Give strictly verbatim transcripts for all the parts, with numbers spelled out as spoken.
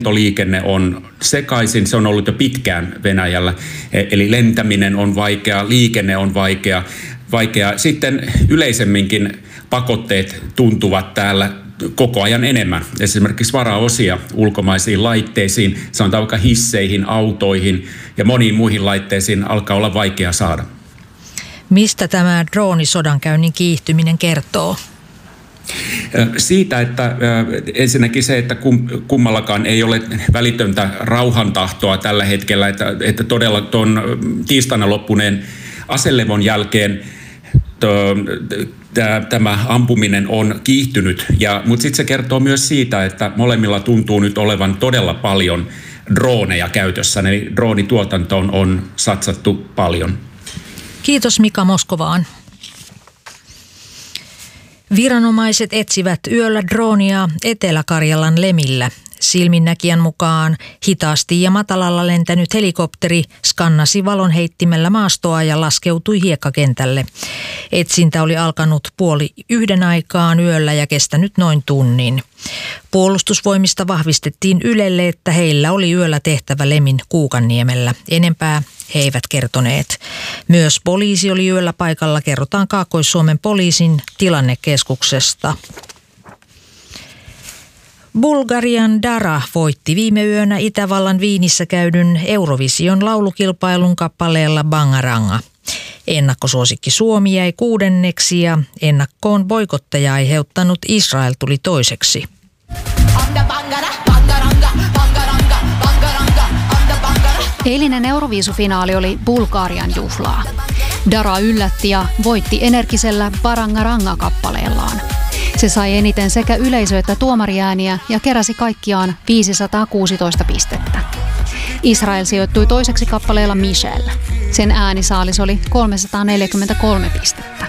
Lentoliikenne on sekaisin, se on ollut jo pitkään Venäjällä, eli lentäminen on vaikea, liikenne on vaikea. vaikea. Sitten yleisemminkin pakotteet tuntuvat täällä koko ajan enemmän. Esimerkiksi varaosia ulkomaisiin laitteisiin, sanotaan vaikka hisseihin, autoihin ja moniin muihin laitteisiin alkaa olla vaikea saada. Mistä tämä droonisodankäynnin kiihtyminen kertoo? Siitä, että ensinnäkin se, että kummallakaan ei ole välitöntä rauhantahtoa tällä hetkellä, että, että todella tuon tiistaina loppuneen aselevon jälkeen to, tämä ampuminen on kiihtynyt, ja, mutta sitten se kertoo myös siitä, että molemmilla tuntuu nyt olevan todella paljon drooneja käytössä, eli droonituotantoon on satsattu paljon. Kiitos Mika Moskovaan. Viranomaiset etsivät yöllä droonia Etelä-Karjalan Lemillä. Silminnäkijän mukaan hitaasti ja matalalla lentänyt helikopteri skannasi valonheittimellä maastoa ja laskeutui hiekkakentälle. Etsintä oli alkanut puoli yhden aikaan yöllä ja kestänyt noin tunnin. Puolustusvoimista vahvistettiin Ylelle, että heillä oli yöllä tehtävä Lemin Kuukanniemellä. Enempää he eivät kertoneet. Myös poliisi oli yöllä paikalla, kerrotaan Kaakkois-Suomen poliisin tilannekeskuksesta. Bulgarian Dara voitti viime yönä Itävallan Viinissä käydyn Eurovision laulukilpailun kappaleella Bangaranga. Ennakkosuosikki Suomi jäi kuudenneksi ja ennakkoon boikottaja aiheuttanut Israel tuli toiseksi. Eilinen Euroviisufinaali oli Bulgarian juhlaa. Dara yllätti ja voitti energisellä Bangaranga-kappaleellaan. Se sai eniten sekä yleisö- että tuomariääniä ja keräsi kaikkiaan viisisataakuusitoista pistettä. Israel sijoittui toiseksi kappaleella Michelle. Sen äänisaalis oli kolmesataaneljäkymmentäkolme pistettä.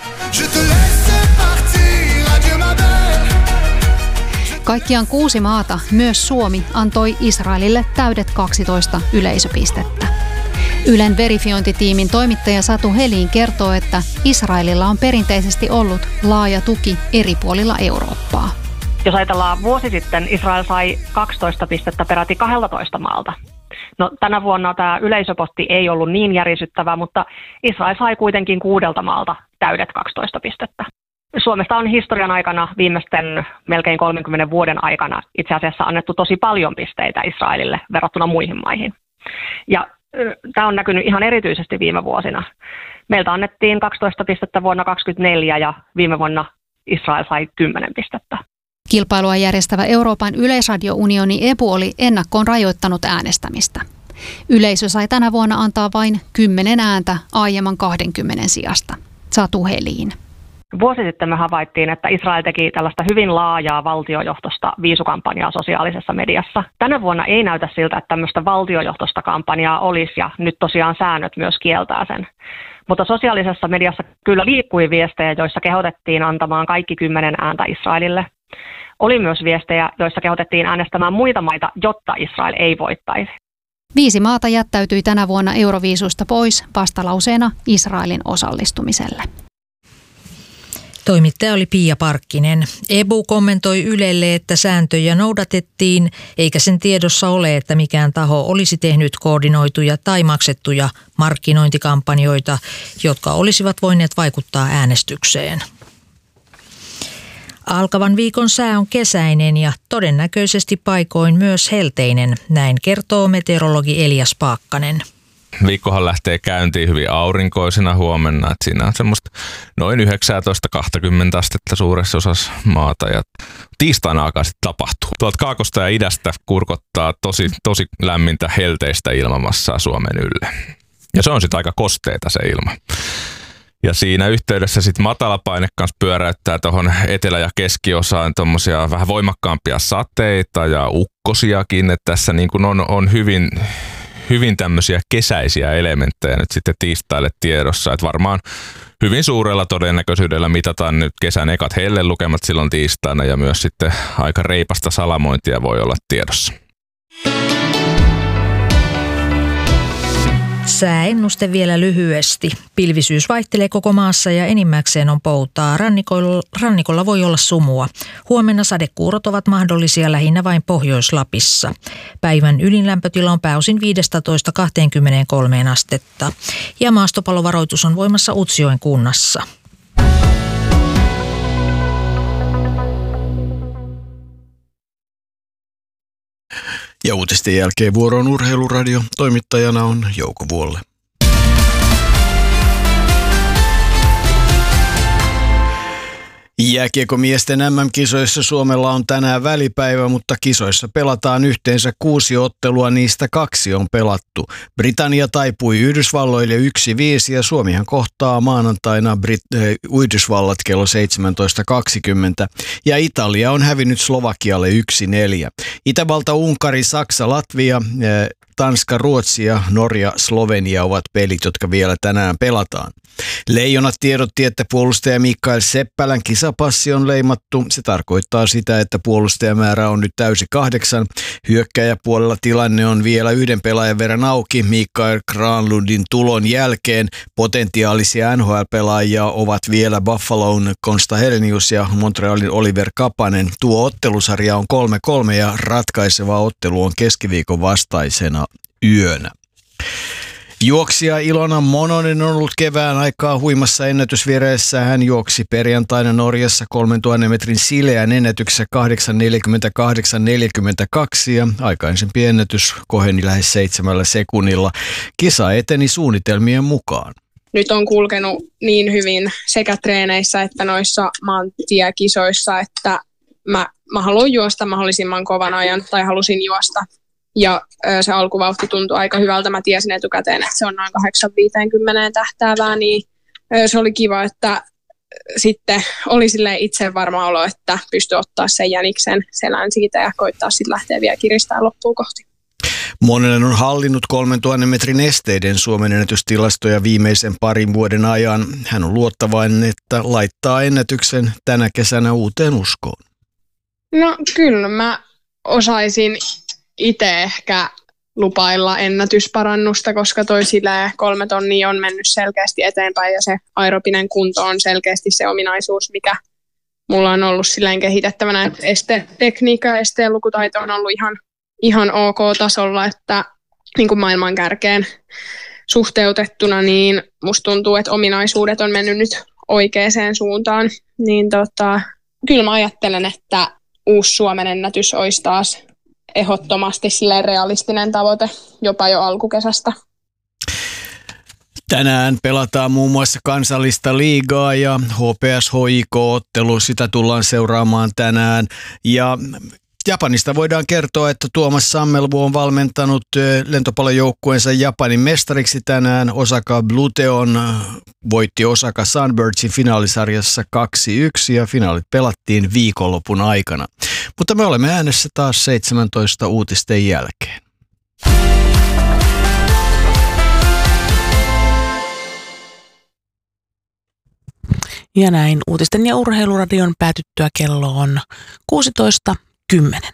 Kaikkiaan kuusi maata, myös Suomi, antoi Israelille täydet kaksitoista yleisöpistettä. Ylen verifiointitiimin toimittaja Satu Helin kertoo, että Israelilla on perinteisesti ollut laaja tuki eri puolilla Eurooppaa. Jos ajatellaan vuosi sitten, Israel sai kaksitoista pistettä peräti kaksitoista maalta. No, tänä vuonna tämä yleisöpotti ei ollut niin järisyttävä, mutta Israel sai kuitenkin kuudelta maalta täydet kaksitoista pistettä. Suomesta on historian aikana viimeisten melkein kolmenkymmenen vuoden aikana itse asiassa annettu tosi paljon pisteitä Israelille verrattuna muihin maihin. Ja tämä on näkynyt ihan erityisesti viime vuosina. Meiltä annettiin kaksitoista pistettä vuonna kaksituhattakaksikymmentäneljä ja viime vuonna Israel sai kymmenen pistettä. Kilpailua järjestävä Euroopan yleisradiounioni E B U oli ennakkoon rajoittanut äänestämistä. Yleisö sai tänä vuonna antaa vain kymmenen ääntä aiemman kaksikymmentä sijasta. Satu Helin. Vuosi sitten me havaittiin, että Israel teki tällaista hyvin laajaa valtiojohtoista viisukampanjaa sosiaalisessa mediassa. Tänä vuonna ei näytä siltä, että tämmöistä valtiojohtoista kampanjaa olisi ja nyt tosiaan säännöt myös kieltää sen. Mutta sosiaalisessa mediassa kyllä liikkui viestejä, joissa kehotettiin antamaan kaikki kymmenen ääntä Israelille. Oli myös viestejä, joissa kehotettiin äänestämään muita maita, jotta Israel ei voittaisi. Viisi maata jättäytyi tänä vuonna Euroviisusta pois vastalauseena Israelin osallistumiselle. Toimittaja oli Pia Parkkinen. E B U kommentoi Ylelle, että sääntöjä noudatettiin, eikä sen tiedossa ole, että mikään taho olisi tehnyt koordinoituja tai maksettuja markkinointikampanjoita, jotka olisivat voineet vaikuttaa äänestykseen. Alkavan viikon sää on kesäinen ja todennäköisesti paikoin myös helteinen, näin kertoo meteorologi Elias Paakkanen. Viikkohan lähtee käyntiin hyvin aurinkoisena huomenna, että siinä on semmoista noin yhdeksäntoista kaksikymmentä astetta suuressa osassa maata ja tiistaina alkaa sitten tapahtuu. Tuolta kaakosta ja idästä kurkottaa tosi, tosi lämmintä helteistä ilmamassaa Suomen ylle. Ja se on sitten aika kosteita se ilma. Ja siinä yhteydessä sitten matalapaine kanssa pyöräyttää tuohon etelä- ja keskiosaan tuommoisia vähän voimakkaampia sateita ja ukkosiakin, että tässä niin kun on, on hyvin... hyvin tämmöisiä kesäisiä elementtejä nyt sitten tiistaille tiedossa, että varmaan hyvin suurella todennäköisyydellä mitataan nyt kesän ekat hellelukemat silloin tiistaina ja myös sitten aika reipasta salamointia voi olla tiedossa. Sääennuste vielä lyhyesti. Pilvisyys vaihtelee koko maassa ja enimmäkseen on poutaa. Rannikolla, rannikolla voi olla sumua. Huomenna sadekuurot ovat mahdollisia lähinnä vain Pohjois-Lapissa. Päivän ylinlämpötila on pääosin viisitoista kaksikymmentäkolme astetta. Ja maastopallovaroitus on voimassa Utsjoen kunnassa. Ja uutisten jälkeen vuoroon Urheiluradio. Toimittajana on Jouko Vuolle. Jääkiekomiesten äm äm-kisoissa Suomella on tänään välipäivä, mutta kisoissa pelataan yhteensä kuusi ottelua, niistä kaksi on pelattu. Britannia taipui Yhdysvalloille yksi viisi ja Suomihan kohtaa maanantaina Brit- äh, Yhdysvallat kello seitsemäntoista kaksikymmentä ja Italia on hävinnyt Slovakialle yksi neljä. Itävalta, Unkari, Saksa, Latvia, äh, Tanska, Ruotsi ja Norja, Slovenia ovat pelit, jotka vielä tänään pelataan. Leijonat tiedotti, että puolustaja Mikael Seppälän kisapassi on leimattu. Se tarkoittaa sitä, että puolustajamäärä on nyt täysi kahdeksan. Hyökkäjäpuolella tilanne on vielä yhden pelaajan verran auki. Mikael Granlundin tulon jälkeen potentiaalisia N H L-pelaajia ovat vielä Buffalon Konsta Helenius ja Montrealin Oliver Kapanen. Tuo ottelusarja on kolme kolme ja ratkaiseva ottelu on keskiviikon vastaisena yönä. Juoksija Ilona Mononen on ollut kevään aikaa huimassa ennätysvireessä. Hän juoksi perjantaina Norjassa kolmentuhannen metrin sileän ennätyksessä kahdeksan neljäkymmentäkahdeksan neljäkymmentäkaksi ja aikaisempi ennätys koheni lähes seitsemällä sekunnilla. Kisa eteni suunnitelmien mukaan. Nyt on kulkenut niin hyvin sekä treeneissä että noissa maantiekisoissa, että mä, mä haluan juosta mahdollisimman kovan ajan tai halusin juosta. Ja se alkuvauhti tuntui aika hyvältä. Mä tiesin etukäteen, että se on noin kahdeksan viisikymmentä tähtäävää, niin se oli kiva, että sitten oli silleen itse varma olo, että pystyi ottaa sen jäniksen selän siitä ja koittaa sitten lähteä vielä kiristää loppuun kohti. Monen on hallinnut kolmentuhannen metrin esteiden Suomen ennätystilastoja viimeisen parin vuoden ajan. Hän on luottavainen, että laittaa ennätyksen tänä kesänä uuteen uskoon. No kyllä mä osaisin itse ehkä lupailla ennätysparannusta, koska toi silleen kolme tonnia on mennyt selkeästi eteenpäin ja se aerobinen kunto on selkeästi se ominaisuus, mikä mulla on ollut silleen kehitettävänä, että estetekniikka ja esteen lukutaito on ollut ihan, ihan ok tasolla, että niin kuin maailman kärkeen suhteutettuna, niin musta tuntuu, että ominaisuudet on mennyt nyt oikeaan suuntaan, niin tota, kyllä mä ajattelen, että uusi Suomen ennätys olisi taas ehdottomasti silleen realistinen tavoite jopa jo alkukesästä. Tänään pelataan muun muassa kansallista liigaa ja H P S H I K-ottelu, sitä tullaan seuraamaan tänään. Ja Japanista voidaan kertoa, että Tuomas Sammelvu on valmentanut lentopallojoukkueensa Japanin mestariksi tänään. Osaka Bluteon voitti Osaka Sunbirdsin finaalisarjassa kaksi yksi ja finaalit pelattiin viikonlopun aikana. Mutta me olemme äänessä taas seitsemäntoista uutisten jälkeen. Ja näin uutisten ja urheiluradion päätyttyä kello on kuusitoista kymmenen.